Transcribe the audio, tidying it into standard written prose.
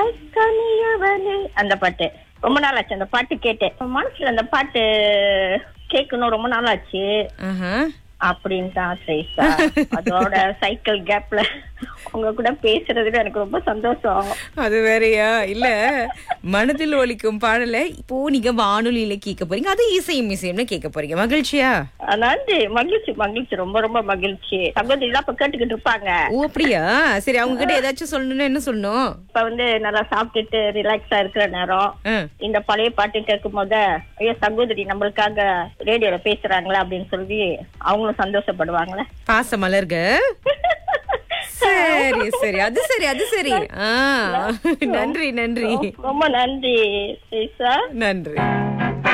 கனியவனே அந்த பாட்டு ரொம்ப நாள் ஆச்சு. அந்த பாட்டு கேட்டேன், மனசுல அந்த பாட்டு கேட்கணும் ரொம்ப நாள் ஆச்சு அப்படின்னு தான் ஸ்ரேஷா. அதோட சைக்கிள் கேப்ல உங்க கூட பேசுறதுல எனக்கு ரொம்ப சந்தோஷம். அது வேறயா? இல்ல, மனதில் ஒலிக்கும் பாடல இப்போ நீங்க வானொலியில கேட்க போறீங்க, அது இசையும் கேட்க போறீங்க. மகிழ்ச்சியா? நன்றி, மகிழ்ச்சி மகிழ்ச்சி, ரொம்ப ரொம்ப மகிழ்ச்சி. சகோதரி தான் இப்ப கேட்டுக்கிட்டு இருப்பாங்க. ஓ அப்படியா? சரி, அவங்க கிட்ட ஏதாச்சும் சொல்லணும்னா என்ன சொல்லணும்? இப்ப நல்லா சாப்பிட்டுட்டு ரிலாக்ஸா இருக்கிற நேரம் இந்த பழைய பாட்டு கேட்கும் போது, ஐயோ சகோதரி நம்மளுக்காக ரேடியோல பேசுறாங்களா அப்படின்னு சொல்லி அவங்களும் சந்தோஷப்படுவாங்களே. பாச மலர்க. சரி சரி, அது சரி அது சரி. நன்றி நன்றி, ரொம்ப நன்றி. நன்றி.